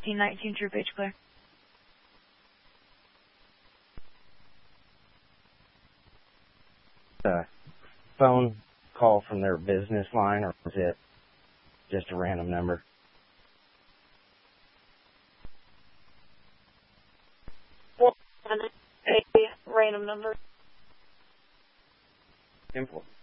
19 True Page Clear. A phone call from their business line, or was it just a random number? Well, a random number. Simple.